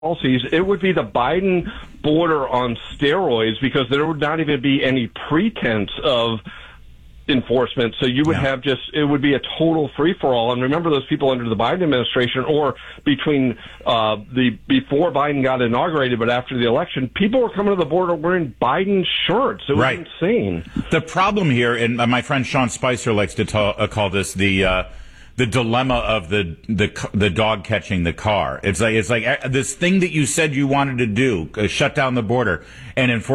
policies, it would be the Biden border on steroids, because there would not even be any pretense of enforcement. So you would have it would be a total free-for-all. And remember, those people under the Biden administration, or between before Biden got inaugurated but after the election, people were coming to the border wearing Biden shirts. It was insane. The problem here, and my friend Sean Spicer likes to call this the dilemma of the dog catching the car. It's like this thing that you said you wanted to do, shut down the border and enforce